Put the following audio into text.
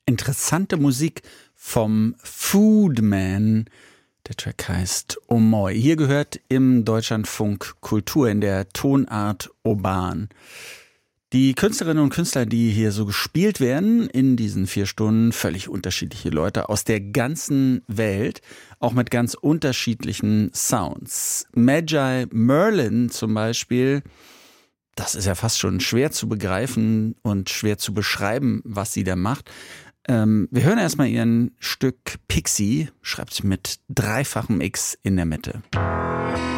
interessante Musik vom Foodman. Der Track heißt Oh Moi. Hier gehört im Deutschlandfunk Kultur in der Tonart Urban. Die Künstlerinnen und Künstler, die hier so gespielt werden in diesen 4 Stunden, völlig unterschiedliche Leute aus der ganzen Welt, auch mit ganz unterschiedlichen Sounds. Magi Merlin zum Beispiel, das ist ja fast schon schwer zu begreifen und schwer zu beschreiben, was sie da macht. Wir hören erstmal ihren Stück Pixie, schreibt mit 3-fachem X in der Mitte.